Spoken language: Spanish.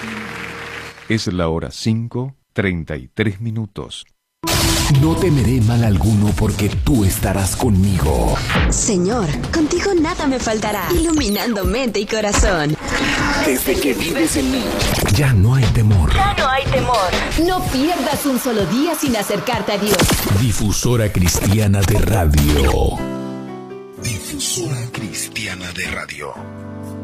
Es la hora 5:33. No temeré mal alguno porque tú estarás conmigo. Señor, contigo nada me faltará, iluminando mente y corazón. Desde que vives en mí, ya no hay temor. Ya no hay temor. No pierdas un solo día sin acercarte a Dios. Difusora Cristiana de Radio. Difusora Cristiana de Radio.